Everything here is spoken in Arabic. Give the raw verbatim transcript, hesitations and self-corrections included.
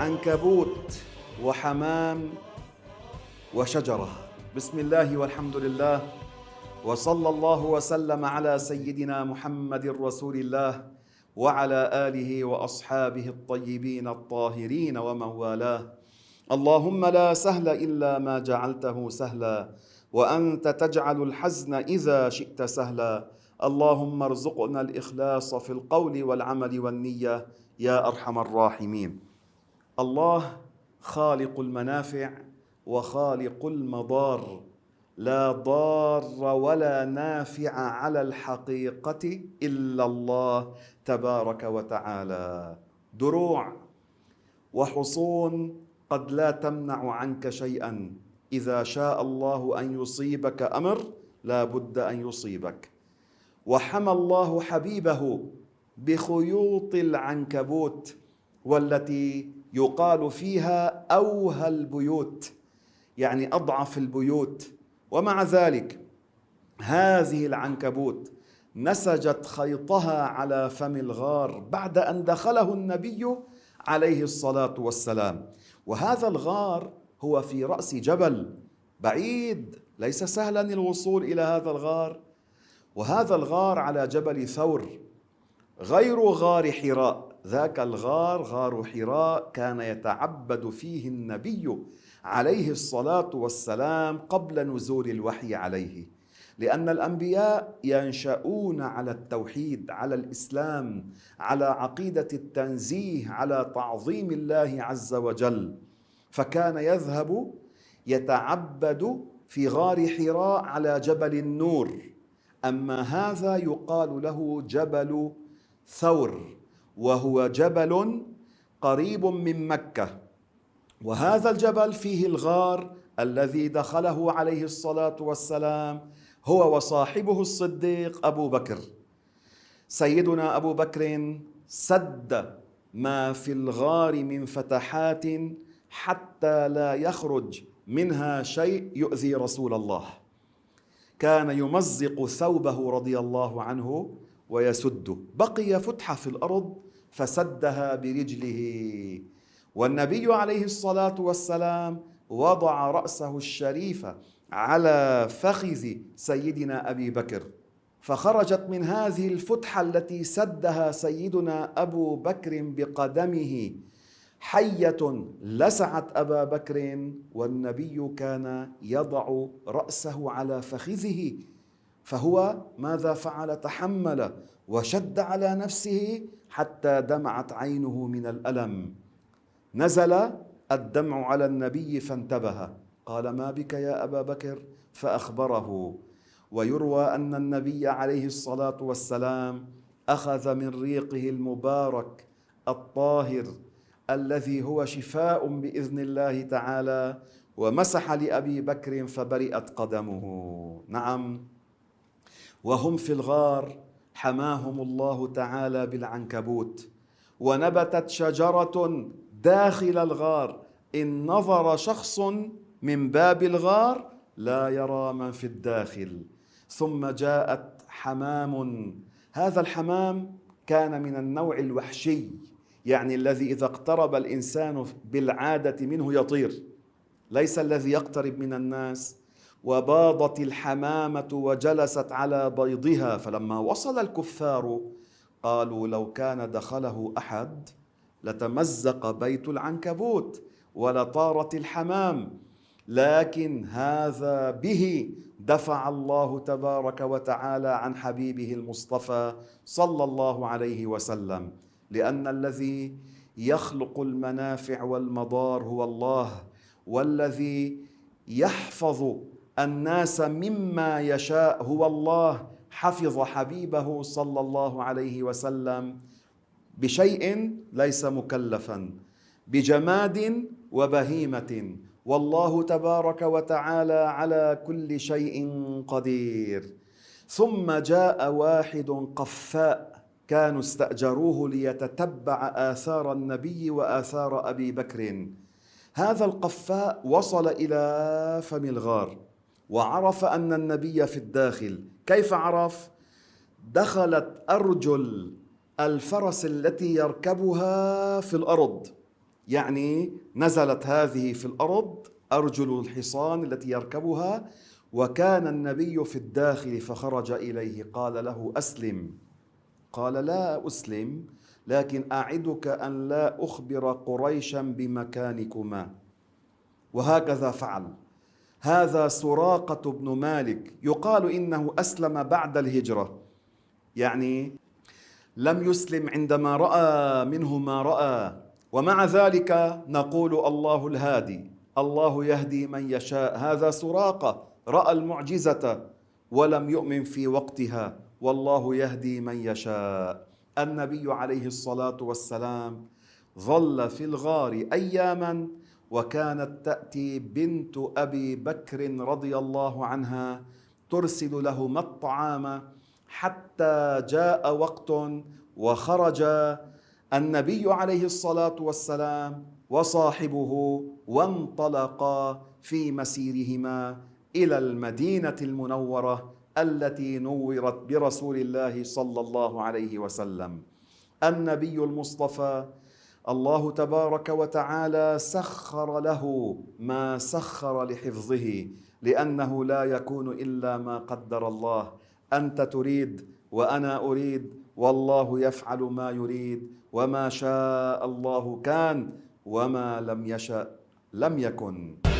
عنكبوت وحمام وشجرة. بسم الله والحمد لله، وصلى الله وسلم على سيدنا محمد رسول الله وعلى آله وأصحابه الطيبين الطاهرين ومن والاه. اللهم لا سهل إلا ما جعلته سهلا، وأنت تجعل الحزن إذا شئت سهلا. اللهم ارزقنا الإخلاص في القول والعمل والنية يا أرحم الراحمين. الله خالق المنافع وخالق المضار، لا ضار ولا نافع على الحقيقة إلا الله تبارك وتعالى. دروع وحصون قد لا تمنع عنك شيئا، إذا شاء الله أن يصيبك أمر لا بد أن يصيبك. وحمى الله حبيبه بخيوط العنكبوت، والتي يقال فيها أوهى البيوت، يعني أضعف البيوت. ومع ذلك هذه العنكبوت نسجت خيطها على فم الغار بعد أن دخله النبي عليه الصلاة والسلام. وهذا الغار هو في رأس جبل بعيد، ليس سهلا الوصول إلى هذا الغار. وهذا الغار على جبل ثور، غير غار حراء. ذاك الغار غار حراء كان يتعبد فيه النبي عليه الصلاة والسلام قبل نزول الوحي عليه، لأن الأنبياء ينشؤون على التوحيد، على الإسلام، على عقيدة التنزيه، على تعظيم الله عز وجل. فكان يذهب يتعبد في غار حراء على جبل النور. أما هذا يقال له جبل ثور، وهو جبل قريب من مكة. وهذا الجبل فيه الغار الذي دخله عليه الصلاة والسلام هو وصاحبه الصديق أبو بكر. سيدنا أبو بكر سد ما في الغار من فتحات حتى لا يخرج منها شيء يؤذي رسول الله. كان يمزق ثوبه رضي الله عنه ويسده. بقي فتحة في الأرض فسدها برجله، والنبي عليه الصلاة والسلام وضع رأسه الشريف على فخذ سيدنا أبي بكر، فخرجت من هذه الفتحة التي سدها سيدنا أبو بكر بقدمه حية لسعت أبا بكر، والنبي كان يضع رأسه على فخذه. فهو ماذا فعل؟ تحمل وشد على نفسه حتى دمعت عينه من الألم. نزل الدمع على النبي فانتبه، قال: ما بك يا أبا بكر؟ فأخبره. ويروى أن النبي عليه الصلاة والسلام أخذ من ريقه المبارك الطاهر الذي هو شفاء بإذن الله تعالى، ومسح لأبي بكر فبرئت قدمه. نعم، وهم في الغار حماهم الله تعالى بالعنكبوت، ونبتت شجرة داخل الغار. إن نظر شخص من باب الغار لا يرى من في الداخل. ثم جاءت حمام. هذا الحمام كان من النوع الوحشي، يعني الذي إذا اقترب الإنسان بالعادة منه يطير، ليس الذي يقترب من الناس. وباضت الحمامة وجلست على بيضها، فلما وصل الكفار قالوا: لو كان دخله أحد لتمزق بيت العنكبوت ولطارت الحمام، لكن هذا به دفع الله تبارك وتعالى عن حبيبه المصطفى صلى الله عليه وسلم، لأن الذي يخلق المنافع والمضار هو الله، والذي يحفظ الناس مما يشاء هو الله. حفظ حبيبه صلى الله عليه وسلم بشيء ليس مكلفا، بجماد وبهيمة، والله تبارك وتعالى على كل شيء قدير. ثم جاء واحد قفاء كانوا استأجروه ليتتبع آثار النبي وآثار أبي بكر. هذا القفاء وصل إلى فم الغار وعرف أن النبي في الداخل. كيف عرف؟ دخلت أرجل الفرس التي يركبها في الأرض، يعني نزلت هذه في الأرض أرجل الحصان التي يركبها، وكان النبي في الداخل فخرج إليه قال له أسلم. قال لا أسلم، لكن أعدك أن لا أخبر قريشا بمكانكما. وهكذا فعل. هذا سراقة بن مالك، يقال إنه أسلم بعد الهجرة، يعني لم يسلم عندما رأى منه ما رأى، ومع ذلك نقول الله الهادي، الله يهدي من يشاء. هذا سراقة رأى المعجزة ولم يؤمن في وقتها، والله يهدي من يشاء. النبي عليه الصلاة والسلام ظل في الغار أياما، وكانت تأتي بنت أبي بكر رضي الله عنها ترسل لهما الطعام، حتى جاء وقت وخرج النبي عليه الصلاة والسلام وصاحبه وانطلقا في مسيرهما إلى المدينة المنورة التي نورت برسول الله صلى الله عليه وسلم. النبي المصطفى الله تبارك وتعالى سخر له ما سخر لحفظه، لأنه لا يكون إلا ما قدر الله. أنت تريد وأنا أريد، والله يفعل ما يريد، وما شاء الله كان، وما لم يشأ لم يكن.